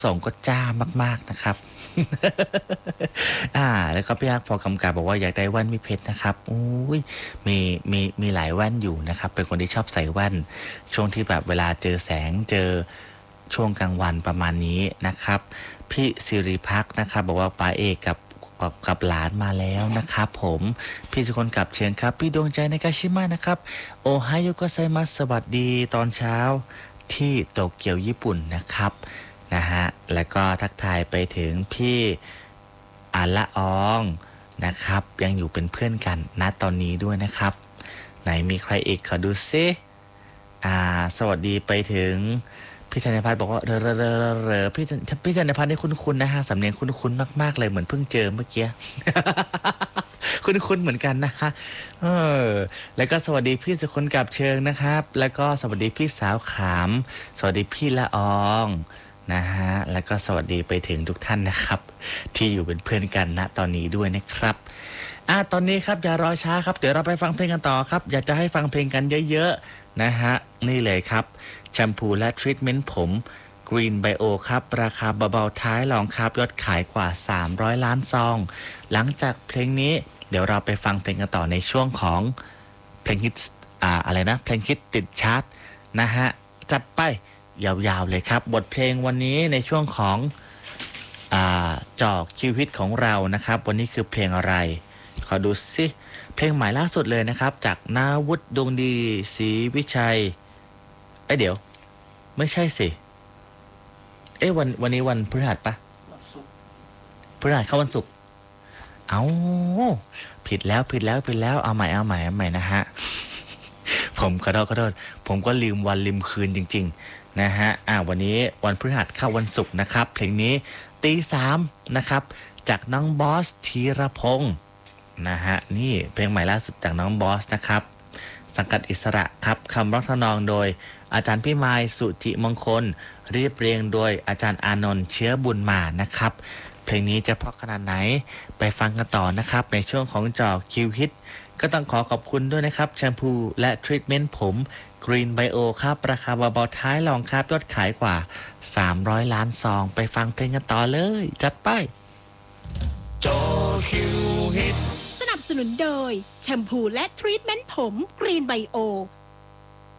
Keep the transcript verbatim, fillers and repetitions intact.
ส่งก็จ้ามากๆนะครับ อ่าแล้วก็พี่ฮักพอกำกับบอกว่าอยากได้แว่นวิเพชรนะครับอุ้ยมีมีมีหลายแว่นอยู่นะครับเป็นคนที่ชอบใส่แว่นช่วงที่แบบเวลาเจอแสงเจอช่วงกลางวันประมาณนี้นะครับพี่สิริพักษ์นะครับบอกว่าป๋าเอกกับกับกับหลานมาแล้วนะครับผมพี่สุคนกลับเชิญครับพี่ดวงใจในกาชิมะนะครับโอไฮโอโกไซมัสสวัสดีตอนเช้าที่โตเกียวญี่ปุ่นนะครับนะฮะแล้วก็ทักทายไปถึงพี่อาละอองนะครับยังอยู่เป็นเพื่อนกันณตอนนี้ด้วยนะครับไหนมีใครอีกขอดูซิอ่าสวัสดีไปถึงพี่ชัยพัฒน์บอกว่าเรอเรอเรอเรอพี่พี่ชัยพัฒน์นี่คุ้นๆนะฮะสำเนียงคุ้นๆมากๆเลยเหมือนเพิ่งเจอเมื่อกี้ คุ้นๆเหมือนกันนะฮะเออแล้วก็สวัสดีพี่สุคนกับเชิงนะครับแล้วก็สวัสดีพี่สาวขามสวัสดีพี่ละอองนะฮะแล้วก็สวัสดีไปถึงทุกท่านนะครับที่อยู่เป็นเพื่อนกันณตอนนี้ด้วยนะครับอ่ะตอนนี้ครับอย่ารอช้าครับเดี๋ยวเราไปฟังเพลงกันต่อครับอยากจะให้ฟังเพลงกันเยอะๆนะฮะนี่เลยครับแชมพูและทรีทเมนต์ผม Green Bio ครับราคาเบาๆท้ายรองครับยอดขายกว่าสามร้อยล้านซองหลังจากเพลงนี้เดี๋ยวเราไปฟังเพลงกันต่อในช่วงของเพลงฮิตอ่าอะไรนะเพลงฮิตติดชาร์ตนะฮะจัดไปยาวๆเลยครับบทเพลงวันนี้ในช่วงของอ่าจอกคิวฮิตของเรานะครับวันนี้คือเพลงอะไรขอดูสิเพลงใหม่ล่าสุดเลยนะครับจากนาวุฒิดวงดีศรีวิชัยเอ้ยเดี๋ยวไม่ใช่สิเอ้วันวันนี้วันพฤหัสปะพฤหัสเข้าวันศุกร์เอาผิดแล้วผิดแล้วผิดแล้วเอาใหม่เอาใหม่เอาใหม่นะฮะ ผมขอโทษขอโทษผมก็ลืมวันลืมคืนจริงๆนะฮะอ่าวันนี้วันพฤหัสเข้าวันศุกร์นะครับเพลงนี้ตีสามนะครับจากน้องบอสธีรพงศ์นะฮะนี่เพลงใหม่ล่าสุดจากน้องบอสนะครับสังกัดอิสระครับคำร้องทำนองโดยอาจารย์พี่ไมายสุจิมงคลเรียบเรียงโดยอาจารย์อานนท์เชื้อบุญมานะครับเพลงนี้จะเพราะขนาดไหนไปฟังกันต่อนะครับในช่วงของจอคิวฮิตก็ต้องขอขอบคุณด้วยนะครับแชมพูและทรีทเมนต์ผม Green Bio ครับราคาเบาๆท้ายรองครับยอดขายกว่าสามร้อยล้านซองไปฟังเพลงกันต่อเลยจัดไปจอคิวฮิตสนับสนุนโดยแชมพูและทรีทเมนต์ผม Green Bio